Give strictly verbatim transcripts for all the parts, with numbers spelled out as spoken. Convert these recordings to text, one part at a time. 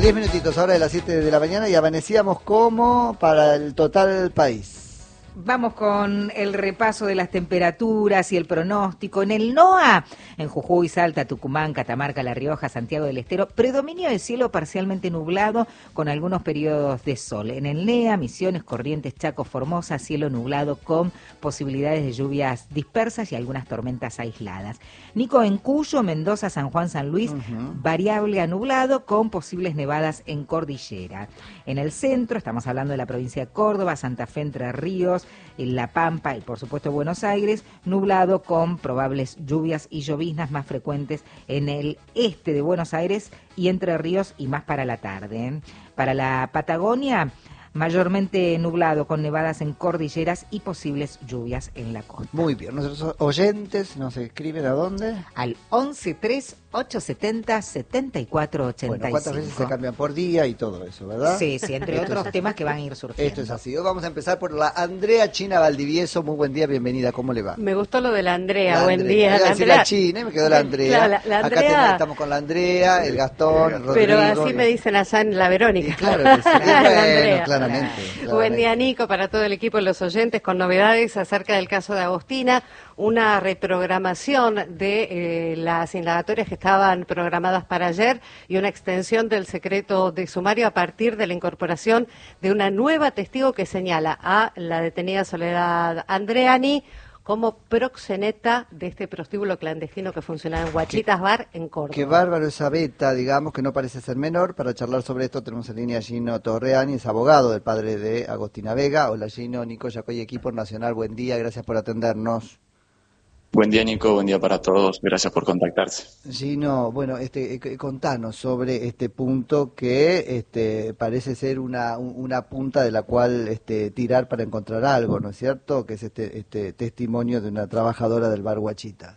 diez minutitos ahora de las siete de la mañana y amanecíamos como para el total país. Vamos con el repaso de las temperaturas y el pronóstico. En el NOA, en Jujuy, Salta, Tucumán, Catamarca, La Rioja, Santiago del Estero, predominio de cielo parcialmente nublado con algunos periodos de sol. En el NEA, Misiones, Corrientes, Chaco, Formosa, cielo nublado con posibilidades de lluvias dispersas y algunas tormentas aisladas. Nico, en Cuyo, Mendoza, San Juan, San Luis, uh-huh. variable a nublado con posibles nevadas en cordillera. En el centro, estamos hablando de la provincia de Córdoba, Santa Fe, Entre Ríos, en La Pampa y por supuesto Buenos Aires, nublado con probables lluvias y lloviznas más frecuentes en el este de Buenos Aires y Entre Ríos y más para la tarde, ¿eh? Para la Patagonia, mayormente nublado con nevadas en cordilleras y posibles lluvias en la costa. Muy bien, nuestros oyentes nos escriben ¿a dónde? Al once tres ocho setenta setenta y cuatro ochenta y cinco. Bueno, ¿cuántas veces se cambian por día y todo eso, verdad? Sí, sí, entre otros es, temas que van a ir surgiendo. Esto es así. Hoy vamos a empezar por la Andrea China Valdivieso. Muy buen día, bienvenida. ¿Cómo le va? Me gustó lo de la Andrea, la buen Andrea. día. La, la, Andrea. la China y me quedó la Andrea. Claro, la, la Andrea. Acá tenemos, estamos con la Andrea, el Gastón, el Rodrigo. Pero así y... me dicen allá en la Verónica. Y claro que sí. Bueno, claramente, claramente. Buen día, Nico, para todo el equipo y los oyentes, con novedades acerca del caso de Agostina, una reprogramación de eh, las indagatorias que estaban programadas para ayer y una extensión del secreto de sumario a partir de la incorporación de una nueva testigo que señala a la detenida Soledad Andreani como proxeneta de este prostíbulo clandestino que funcionaba en Huachitas Bar, en Córdoba. Qué bárbaro esa beta, digamos, que no parece ser menor. Para charlar sobre esto tenemos en línea a Gino Torreani, es abogado del padre de Agostina Vega. Hola Gino, Nico Yacoy, equipo nacional, buen día, gracias por atendernos. Buen día, Nico, buen día para todos, gracias por contactarse. Gino, bueno, este, contanos sobre este punto que este, parece ser una, una punta de la cual este, tirar para encontrar algo, ¿no es cierto? Que es este, este testimonio de una trabajadora del bar Huachitas.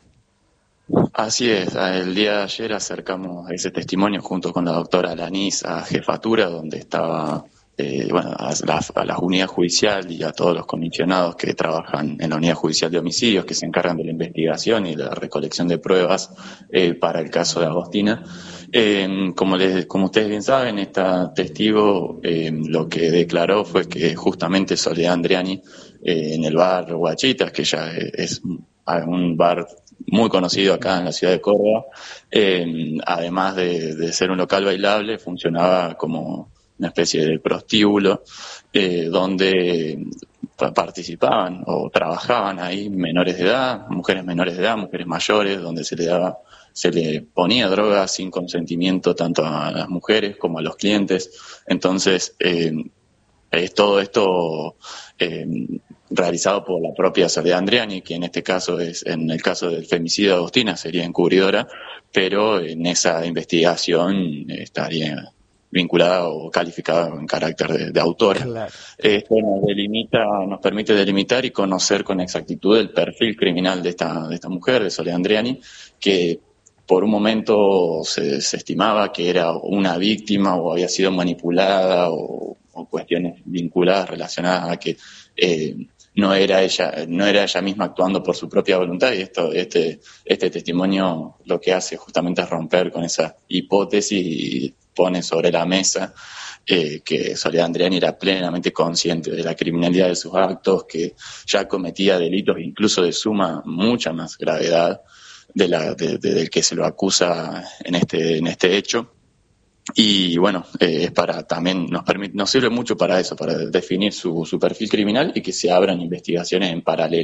Así es, el día de ayer acercamos ese testimonio junto con la doctora Alanis a Jefatura, donde estaba... Eh, bueno, a la, a la unidad judicial y a todos los comisionados que trabajan en la unidad judicial de homicidios, que se encargan de la investigación y la recolección de pruebas eh, para el caso de Agostina. Eh, como, les, como ustedes bien saben, esta testigo eh, lo que declaró fue que justamente Soledad Andreani eh, en el bar Huachitas, que ya es un bar muy conocido acá en la ciudad de Córdoba, eh, además de, de ser un local bailable, funcionaba como una especie de prostíbulo eh, donde participaban o trabajaban ahí menores de edad, mujeres menores de edad, mujeres mayores, donde se le daba, se le ponía droga sin consentimiento tanto a las mujeres como a los clientes. Entonces, eh, es todo esto eh, realizado por la propia Soledad Andreani, que en este caso es, en el caso del femicidio de Agostina, sería encubridora, pero en esa investigación estaría vinculada o calificada en carácter de, de autora. Claro. Esto nos delimita, nos permite delimitar y conocer con exactitud el perfil criminal de esta, de esta mujer, de Soledad Andreani, que por un momento se, se estimaba que era una víctima o había sido manipulada o, o cuestiones vinculadas relacionadas a que eh, no era ella, no era ella misma actuando por su propia voluntad, y esto, este, este testimonio lo que hace justamente es romper con esa hipótesis y pone sobre la mesa eh, que Soledad Andreani era plenamente consciente de la criminalidad de sus actos, que ya cometía delitos incluso de suma mucha más gravedad de la de, de, del que se lo acusa en este en este hecho. Y bueno, eh, es para también nos permite, nos sirve mucho para eso, para definir su, su perfil criminal y que se abran investigaciones en paralelo.